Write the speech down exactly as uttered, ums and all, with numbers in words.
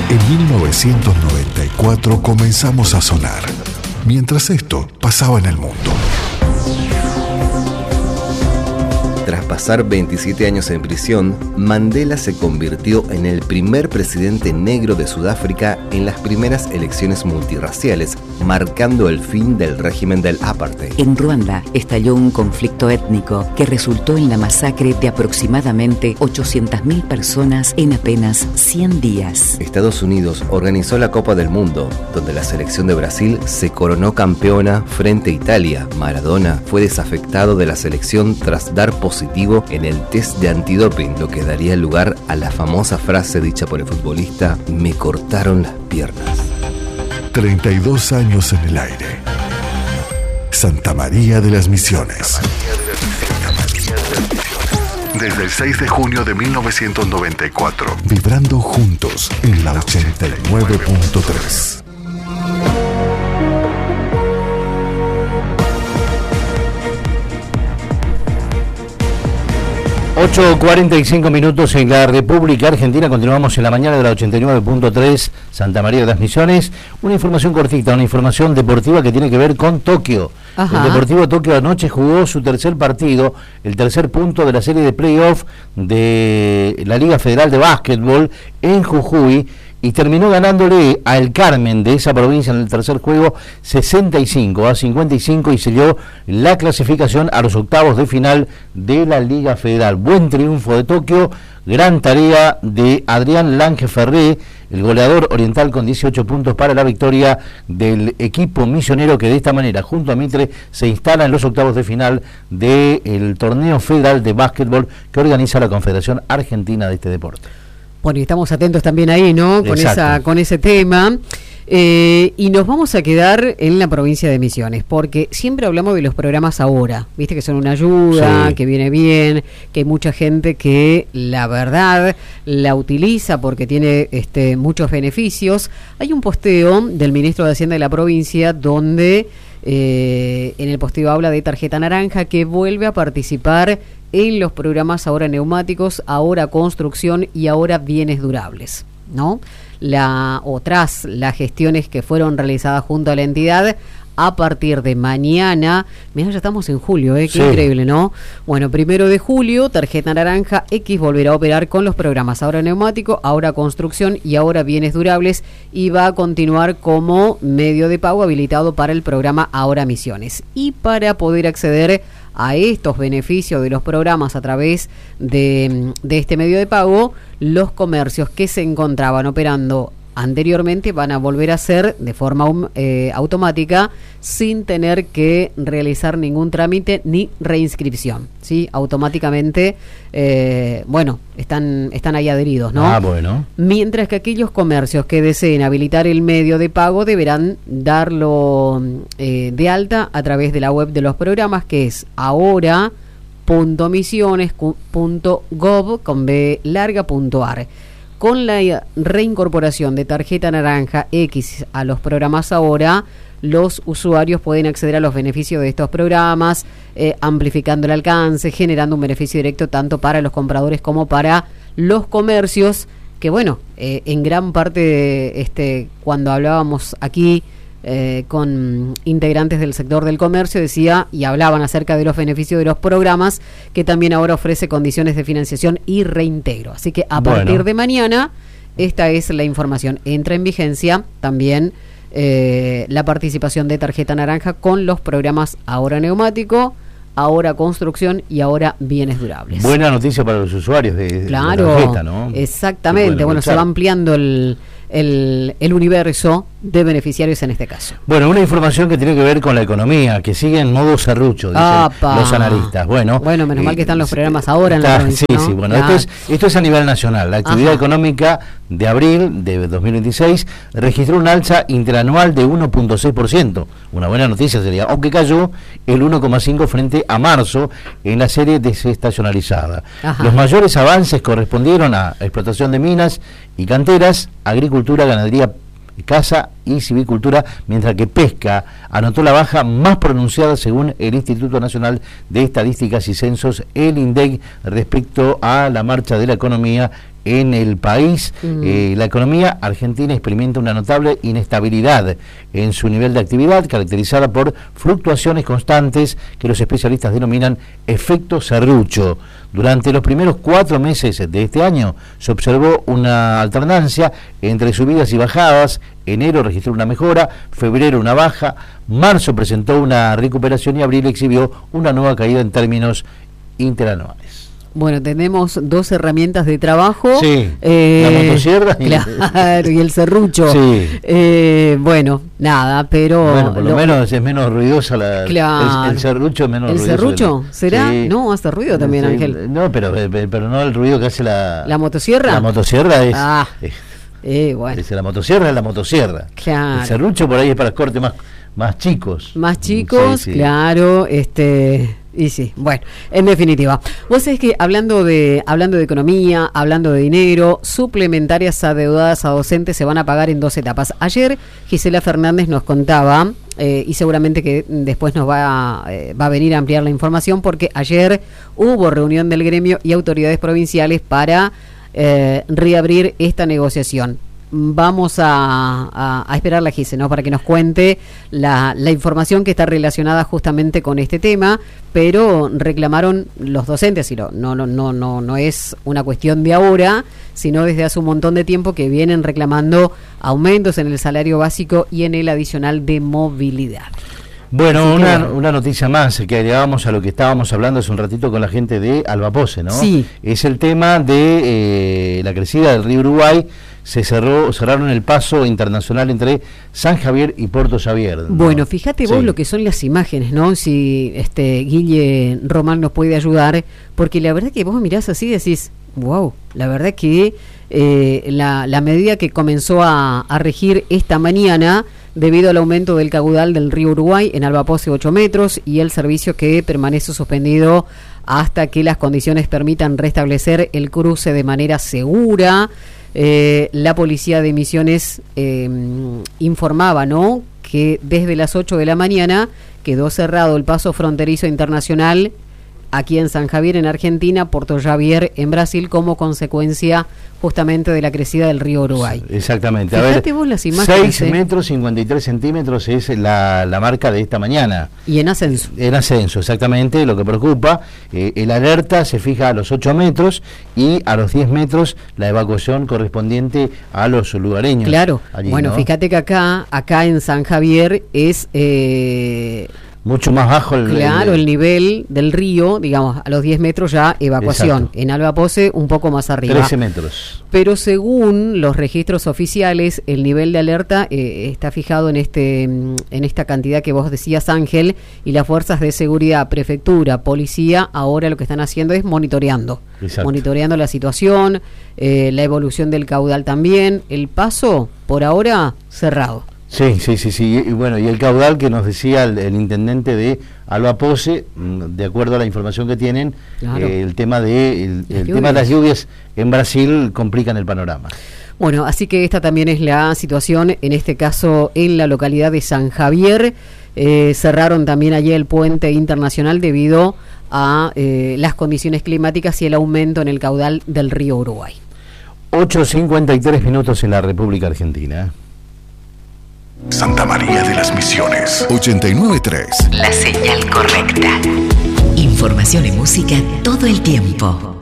En mil novecientos noventa y cuatro comenzamos a sonar, mientras esto pasaba en el mundo. Tras pasar veintisiete años en prisión, Mandela se convirtió en el primer presidente negro de Sudáfrica en las primeras elecciones multirraciales, marcando el fin del régimen del apartheid. En Ruanda estalló un conflicto étnico que resultó en la masacre de aproximadamente ochocientas mil personas en apenas cien días. Estados Unidos organizó la Copa del Mundo, donde la selección de Brasil se coronó campeona frente a Italia. Maradona fue desafectado de la selección tras dar positivo en el test de antidoping, lo que daría lugar a la famosa frase dicha por el futbolista: me cortaron las piernas. treinta y dos años en el aire. Santa María de las Misiones. Desde el seis de junio de mil novecientos noventa y cuatro, vibrando juntos en la ochenta y nueve punto tres. ocho cuarenta y cinco minutos en la República Argentina. Continuamos en la mañana de la ochenta y nueve punto tres, Santa María de las Misiones. Una información cortita, una información deportiva que tiene que ver con Tokio. Ajá. El Deportivo Tokio anoche jugó su tercer partido, el tercer punto de la serie de playoff de la Liga Federal de Básquetbol en Jujuy, y terminó ganándole a El Carmen de esa provincia en el tercer juego sesenta y cinco a cincuenta y cinco y selló la clasificación a los octavos de final de la Liga Federal. Buen triunfo de Tokio, gran tarea de Adrián Lange Ferré, el goleador oriental, con dieciocho puntos para la victoria del equipo misionero, que de esta manera, junto a Mitre, se instala en los octavos de final del torneo federal de básquetbol que organiza la Confederación Argentina de este deporte. Bueno, y estamos atentos también ahí, ¿no? Con esa, con ese tema. Eh, y nos vamos a quedar en la provincia de Misiones, porque siempre hablamos de los programas ahora, viste que son una ayuda, sí, que viene bien, que hay mucha gente que la verdad la utiliza porque tiene este, muchos beneficios. Hay un posteo del ministro de Hacienda de la provincia donde eh, en el posteo habla de Tarjeta Naranja, que vuelve a participar en los programas ahora neumáticos, ahora construcción y ahora bienes durables, ¿no? La, o tras las gestiones que fueron realizadas junto a la entidad, a partir de mañana, mirá, ya estamos en julio, ¿eh? Qué sí, increíble, ¿no? Bueno, primero de julio, Tarjeta Naranja X volverá a operar con los programas ahora neumático, ahora construcción y ahora bienes durables, y va a continuar como medio de pago habilitado para el programa Ahora Misiones. Y para poder acceder a estos beneficios de los programas a través de, de este medio de pago, los comercios que se encontraban operando anteriormente van a volver a hacer de forma eh, automática, sin tener que realizar ningún trámite ni reinscripción, ¿sí? Automáticamente, eh, bueno, están están ahí adheridos, ¿no? Ah, bueno. Mientras que aquellos comercios que deseen habilitar el medio de pago deberán darlo eh, de alta a través de la web de los programas, que es ahora punto misiones punto gov con b larga punto ar. Con la reincorporación de Tarjeta Naranja X a los programas ahora, los usuarios pueden acceder a los beneficios de estos programas, eh, amplificando el alcance, generando un beneficio directo tanto para los compradores como para los comercios, que bueno, eh, en gran parte, este, cuando hablábamos aquí Eh, con integrantes del sector del comercio, decía y hablaban acerca de los beneficios de los programas, que también ahora ofrece condiciones de financiación y reintegro. Así que a bueno. partir de mañana, esta es la información. Entra en vigencia también eh, la participación de Tarjeta Naranja con los programas ahora neumático, ahora construcción y ahora bienes durables. Buena noticia para los usuarios de, claro, de la tarjeta, ¿no? Exactamente. Bueno, se va ampliando el El, el universo de beneficiarios en este caso. Bueno, una información que tiene que ver con la economía, que sigue en modo serrucho, dicen Apa. los analistas. Bueno, bueno, menos eh, mal que están los programas ahora está, en la provincia, Sí, ¿no? sí, bueno, claro. esto es, esto es a nivel nacional. La actividad Ajá. económica de abril de dos mil veintiséis registró un alza interanual de uno punto seis por ciento. Una buena noticia sería, aunque cayó el uno coma cinco por ciento frente a marzo en la serie desestacionalizada. Ajá. Los mayores avances correspondieron a explotación de minas y canteras, agricultura, ganadería, caza y silvicultura, mientras que pesca anotó la baja más pronunciada según el Instituto Nacional de Estadísticas y Censos, el INDEC, respecto a la marcha de la economía en el país. Uh-huh. Eh, la economía argentina experimenta una notable inestabilidad en su nivel de actividad, caracterizada por fluctuaciones constantes que los especialistas denominan efecto serrucho. Durante los primeros cuatro meses de este año se observó una alternancia entre subidas y bajadas. Enero registró una mejora, febrero una baja, marzo presentó una recuperación y abril exhibió una nueva caída en términos interanuales. Bueno, tenemos dos herramientas de trabajo. Sí, eh, la motosierra y, claro, y el serrucho. Sí. Eh, bueno, nada, pero... Bueno, por lo, lo menos es menos ruidosa la, claro. el, el serrucho es menos ¿El ruidoso. ¿El serrucho? El, ¿Será? Sí. No, hace ruido también, sí, Ángel. No, pero, pero no el ruido que hace la... ¿La motosierra? La motosierra es... Ah, es, eh, bueno. es la motosierra es la motosierra. Claro. El serrucho por ahí es para cortes más, más chicos. Más chicos, sí, sí. Claro, este... Y sí, bueno, en definitiva, vos sabés que hablando de hablando de economía, hablando de dinero, suplementarias adeudadas a docentes se van a pagar en dos etapas. Ayer Gisela Fernández nos contaba, eh, y seguramente que después nos va a, eh, va a venir a ampliar la información, porque ayer hubo reunión del gremio y autoridades provinciales para eh, reabrir esta negociación. Vamos a, a, a esperar la Gise, ¿no? Para que nos cuente la, la información que está relacionada justamente con este tema, pero reclamaron los docentes, y no, no, no, no, no, no es una cuestión de ahora, sino desde hace un montón de tiempo que vienen reclamando aumentos en el salario básico y en el adicional de movilidad. Bueno, una, bueno, una noticia más que agregábamos a lo que estábamos hablando hace un ratito con la gente de Albapose, ¿no? Sí. Es el tema de eh, la crecida del río Uruguay. Se cerró, cerraron el paso internacional entre San Javier y Puerto Xavier, ¿no? Bueno, fíjate vos sí. lo que son las imágenes, ¿no? Si este Guille Román nos puede ayudar, porque la verdad que vos mirás así y decís, wow, la verdad que eh, la, la medida que comenzó a, a regir esta mañana, debido al aumento del caudal del río Uruguay en Albapose ocho metros y el servicio que permanece suspendido hasta que las condiciones permitan restablecer el cruce de manera segura. Eh, la policía de Misiones eh, informaba, ¿no?, que desde las ocho de la mañana quedó cerrado el paso fronterizo internacional aquí en San Javier, en Argentina, Puerto Xavier, en Brasil, como consecuencia justamente de la crecida del río Uruguay. Exactamente. A Fíjate ver, vos las imágenes. seis metros cincuenta y tres centímetros es la, la marca de esta mañana. Y en ascenso. En ascenso, exactamente, lo que preocupa. Eh, el alerta se fija a los ocho metros y a los diez metros la evacuación correspondiente a los lugareños. Claro. Allí, bueno, ¿no? Fíjate que acá, acá en San Javier es... Eh, mucho más bajo el, claro, el, el nivel del río, digamos, a los diez metros ya evacuación. Exacto. En Albapose un poco más arriba. trece metros. Pero según los registros oficiales, el nivel de alerta eh, está fijado en este en esta cantidad que vos decías, Ángel, y las fuerzas de seguridad, prefectura, policía, ahora lo que están haciendo es monitoreando. Exacto. Monitoreando la situación, eh, la evolución del caudal también. El paso, por ahora, cerrado. Sí, sí, sí, sí, y bueno, y el caudal que nos decía el, el intendente de Albapose, de acuerdo a la información que tienen, claro. eh, el tema de el, el tema de las lluvias en Brasil complican el panorama. Bueno, así que esta también es la situación, en este caso en la localidad de San Javier. Eh, cerraron también allí el puente internacional debido a eh, las condiciones climáticas y el aumento en el caudal del río Uruguay. ocho cincuenta y tres minutos en la República Argentina. Santa María de las Misiones, ochenta y nueve punto tres. La señal correcta. Información y música todo el tiempo.